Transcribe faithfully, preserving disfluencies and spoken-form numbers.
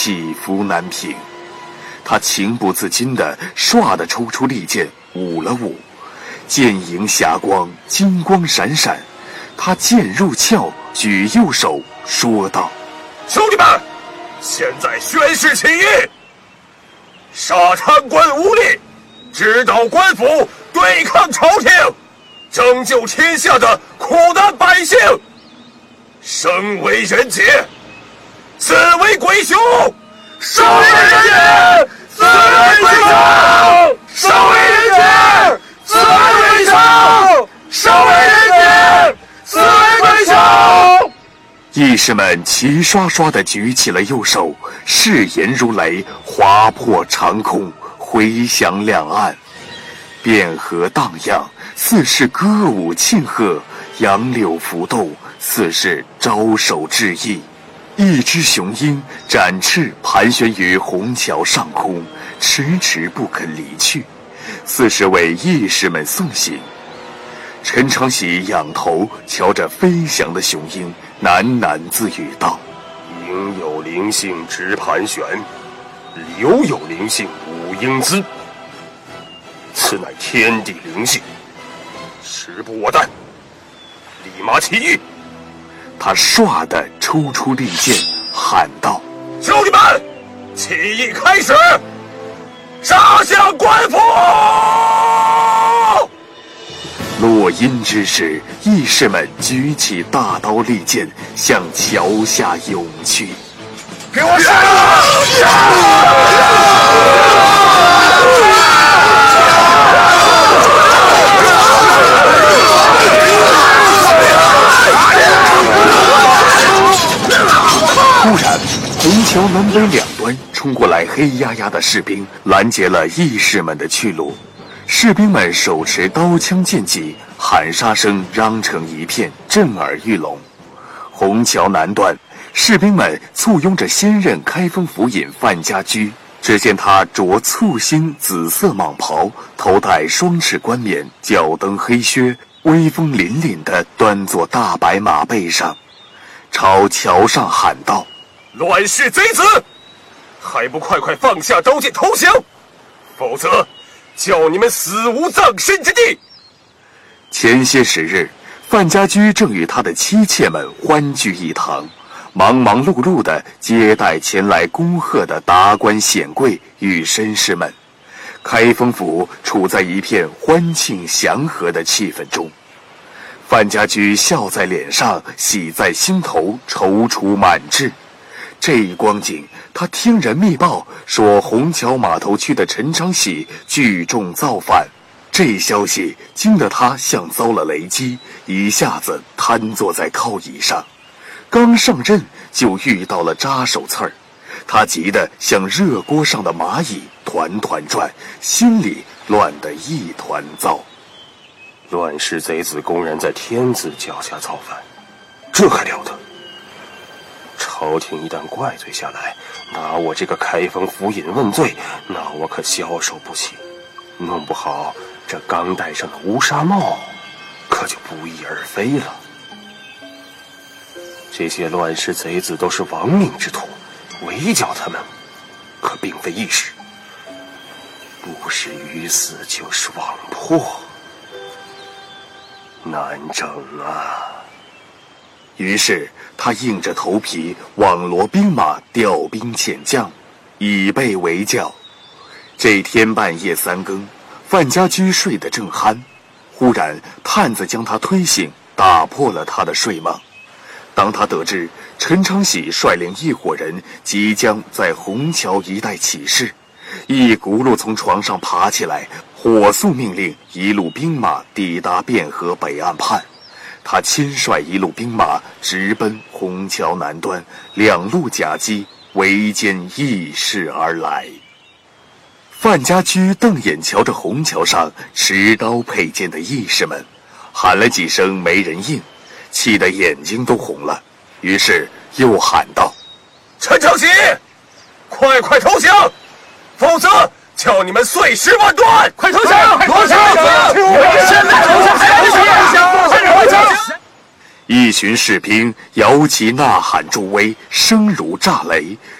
起伏难平。他情不自禁地唰地抽出利剑，舞了舞，剑影霞光，金光闪闪。他剑入鞘，举右手说道： 兄弟们，现在宣誓起义，杀贪官污吏，指导官府对抗朝廷，拯救天下的苦难百姓。生为人杰，死为鬼雄。生为人杰，死为鬼雄。生为人杰，死为鬼雄。生为人杰，死为鬼雄。 义士们齐刷刷地举起了右手，誓言如雷，划破长空，回响两岸。汴河荡漾，似是歌舞庆贺；杨柳拂动，似是招手致意。一只雄鹰展翅盘旋于虹桥上空，迟迟不肯离去，似是为义士们送行。陈昌喜仰头瞧着飞翔的雄鹰，喃喃自语道： 鹰有灵性直盘旋，鸟有灵性舞英姿，此乃天地灵性，时不我待，立马起义。 他唰地抽出利剑，喊道： 兄弟们，起义开始，杀向官府！ 落音之时，义士们举起大刀利剑，向桥下涌去。 给我杀！ 突然，虹桥南北两端冲过来黑压压的士兵，拦截了义士们的去路。士兵们手持刀枪剑戟，喊杀声嚷成一片，震耳欲聋。虹桥南端，士兵们簇拥着先任开封府尹范家驹。只见他着簇新紫色蟒袍，头戴双翅冠冕，脚蹬黑靴，威风凛凛地端坐大白马背上，朝桥上喊道： 乱世贼子，还不快快放下刀剑投降，否则叫你们死无葬身之地！ 前些时日，范家驹正与他的妻妾们欢聚一堂，忙忙碌碌地接待前来恭贺的达官显贵与绅士们。开封府处在一片欢庆祥和的气氛中，范家驹笑在脸上，喜在心头，踌躇满志。这一光景，他听人密报说虹桥码头区的陈昌喜聚众造反，这消息惊得他像遭了雷击，一下子瘫坐在靠椅上。刚上阵就遇到了扎手刺儿，他急得像热锅上的蚂蚁，团团转，心里乱得一团糟。 乱世贼子公然在天子脚下造反，这还了得！朝廷一旦怪罪下来，拿我这个开封府尹问罪，那我可消受不起。弄不好这刚戴上的乌纱帽可就不翼而飞了。这些乱世贼子都是亡命之徒，围剿他们可并非易事，不是鱼死就是网破，难整啊。 于是他硬着头皮网罗兵马，调兵遣将，以备围剿。这天半夜三更，范家驹睡得正酣，忽然探子将他推醒，打破了他的睡梦。当他得知陈昌喜率领一伙人即将在虹桥一带起事，一轱辘从床上爬起来，火速命令一路兵马抵达汴河北岸畔。他亲率一路兵马直奔虹桥南端，两路夹击，围歼义士而来。范家驹瞪眼瞧着虹桥上持刀佩剑的义士们，喊了几声没人应，气得眼睛都红了，于是又喊道： 陈昌喜，快快投降，否则叫你们碎尸万段！快投降！投降！现在投降！投降！ 一群士兵摇旗呐喊助威，声如炸雷，